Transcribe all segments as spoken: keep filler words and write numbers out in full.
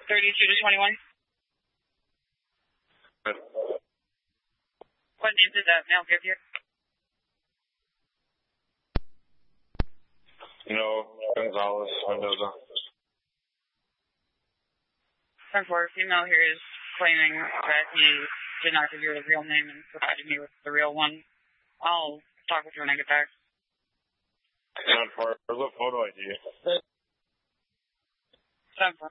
thirty-two to twenty-one. What name did that mail give you? No, Gonzalez, Mendoza. ten four, female here is claiming that he did not give you the real name and provided me with the real one. I'll talk with you when I get back. ten four, where's the photo I D? ten four.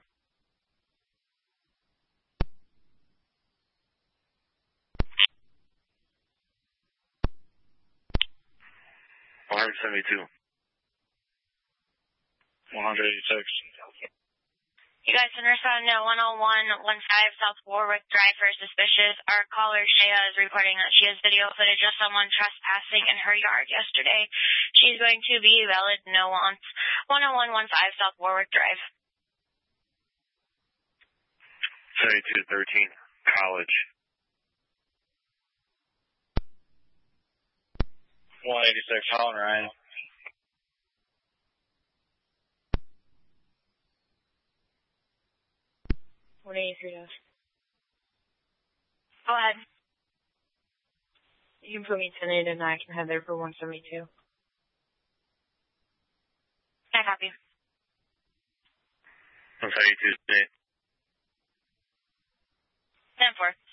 one seventy-two. one eighty-six. You guys can respond to one oh one one five South Warwick Drive for suspicious. Our caller, Shea, is reporting that she has video footage of someone trespassing in her yard yesterday. She's going to be valid no wants. one oh one one five South Warwick Drive. seventy-two thirteen, College. one eighty-six, Holland Ryan. one eighty-three, Go ahead. You can put me ten eight and I can head there for one seventy-two. I copy. one seventy-two, ten four.